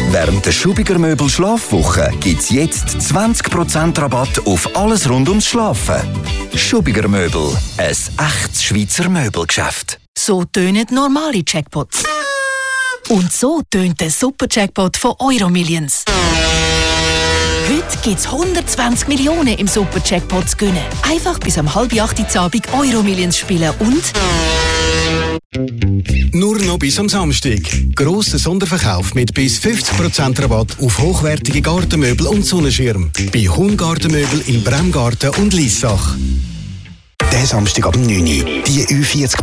Während der Schubiger Möbel Schlafwoche gibt es jetzt 20% Rabatt auf alles rund ums Schlafen. Schubiger Möbel, ein echtes Schweizer Möbelgeschäft. So tönen normale Jackpots. Und so tönt der Super-Jackpot von Euromillions. Heute gibt es 120 Millionen im Super-Jackpot zu gewinnen. Einfach bis um 7:30 Uhr Abend Euromillions spielen und... Nur noch bis am Samstag. Grosser Sonderverkauf mit bis 50% Rabatt auf hochwertige Gartenmöbel und Sonnenschirm. Bei Hungartenmöbel in Bremgarten und Liessach. Der Samstag ab 9 Uhr. Die Ü40